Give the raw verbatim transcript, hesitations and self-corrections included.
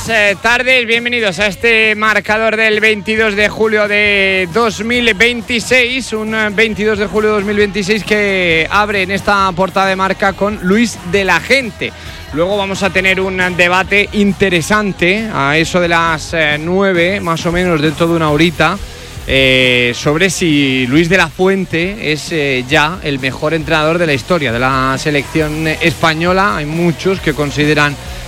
buenas eh, tardes, bienvenidos a este marcador del veintidós de julio de dos mil veintiséis, un veintidós de julio de dos mil veintiséis que abre en esta portada de Marca con Luis de la Gente. Luego vamos a tener un debate interesante a eso de las eh, nueve, más o menos dentro de una horita, eh, sobre si Luis de la Fuente es eh, ya el mejor entrenador de la historia de la selección española. Hay muchos que consideran